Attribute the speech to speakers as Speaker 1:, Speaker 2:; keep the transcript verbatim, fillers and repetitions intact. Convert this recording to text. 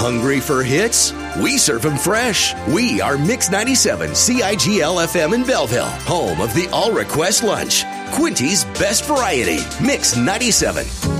Speaker 1: Hungry for hits? We serve them fresh. We are Mix ninety-seven C I G L F M in Belleville, home of the All Request Lunch. Quinty's best variety. Mix ninety-seven.